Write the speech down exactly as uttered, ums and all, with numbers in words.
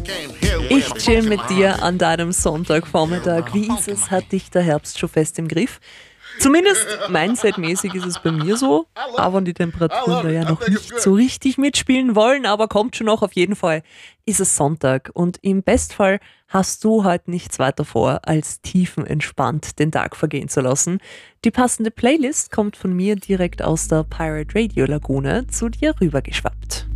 Ich chill mit dir an deinem Sonntagvormittag. Wie ist es? Hat dich der Herbst schon fest im Griff? Zumindest mindsetmäßig ist es bei mir so, auch wenn die Temperaturen da ja noch nicht so richtig mitspielen wollen, aber kommt schon noch. Auf jeden Fall ist es Sonntag und im Bestfall hast du heute nichts weiter vor, als tiefenentspannt den Tag vergehen zu lassen. Die passende Playlist kommt von mir direkt aus der Pirate Radio Lagune zu dir rübergeschwappt.